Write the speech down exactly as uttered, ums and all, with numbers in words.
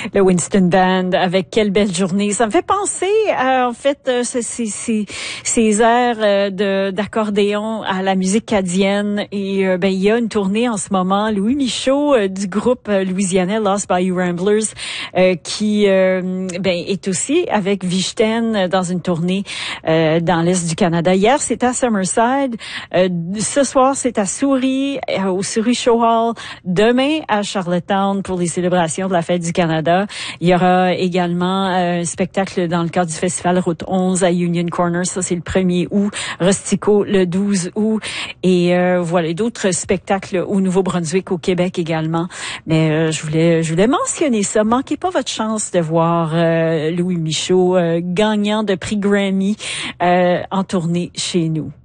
le Winston Band avec Quelle belle journée. Ça me fait penser, euh, en fait, euh, ces, ces, ces, ces airs euh, de d'accordéon à la musique cadienne. Et euh, ben il y a une tournée en ce moment, Louis Michaud euh, du groupe euh, louisianais Lost Bayou Ramblers, euh, qui euh, ben est aussi avec Vichten dans une tournée euh, dans l'est du Canada. Hier, c'était à Summerside. Euh, ce soir, c'est à Souris, euh, au Souris Show Hall. Demain, à Charlottetown pour les célébrations de la Fête du Canada. Il y aura également euh, un spectacle dans le cadre du Festival Route onze à Union Corner. Ça, c'est le premier août. Rustico, le douze août. Et euh, voilà, d'autres spectacles au Nouveau-Brunswick, au Québec également. Mais euh, je voulais je voulais mentionner ça. Manquez pas votre chance de voir euh, Louis Michaud, euh, gagnant de prix Grammy, euh, en tournée chez nous.